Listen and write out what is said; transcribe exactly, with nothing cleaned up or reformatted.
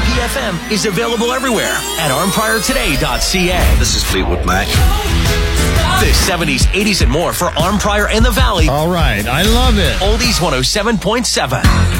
F M is available everywhere at arm prior today dot c a. This is Fleetwood Mac. The seventies, eighties, and more for Arm Prior and the Valley. All right, I love it. Oldies one oh seven point seven.